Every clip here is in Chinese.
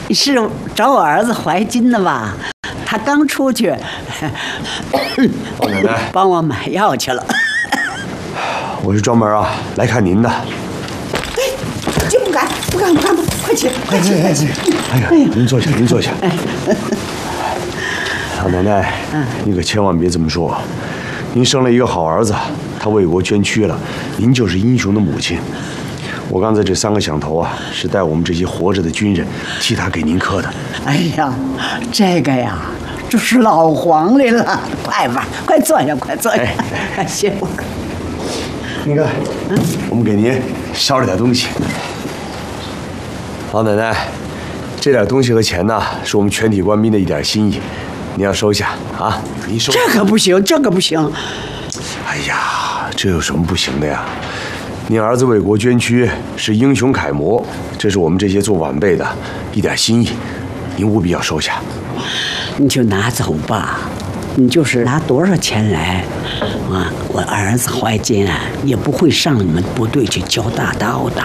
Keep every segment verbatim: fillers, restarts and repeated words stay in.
你是找我儿子怀金的吧？他刚出去， 老奶奶帮我买药去了。 我是专门啊来看您的。 哎，就不敢，不敢，不敢，快起，快起，快起！ 哎呀，您坐下，您坐下。老奶奶，嗯，你可千万别这么说。您生了一个好儿子，他为国捐躯了，您就是英雄的母亲。我刚才这三个响头啊，是带我们这些活着的军人替他给您磕的。 哎呀，这个呀，这是老黄历了。快吧，快坐下，快坐下。哎，谢我。 你看，嗯，我们给您捎了点东西。老奶奶，这点东西和钱呢，是我们全体官兵的一点心意，您要收下啊！您收。 这可不行，这可不行。 哎呀，这有什么不行的呀？您儿子为国捐躯，是英雄楷模，这是我们这些做晚辈的一点心意，您务必要收下。 你就拿走吧，你就是拿多少钱来，啊，我儿子怀金啊，也不会上你们部队去教大刀的。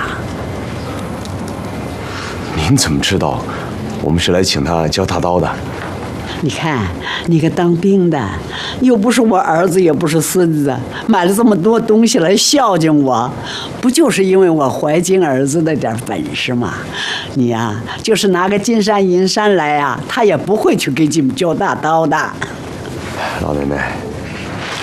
您怎么知道我们是来请他教大刀的？ 你看，你个当兵的，又不是我儿子，也不是孙子，买了这么多东西来孝敬我，不就是因为我怀金儿子的点本事吗？你呀、啊，就是拿个金山银山来呀、啊，他也不会去给你们教大刀的。 老奶奶，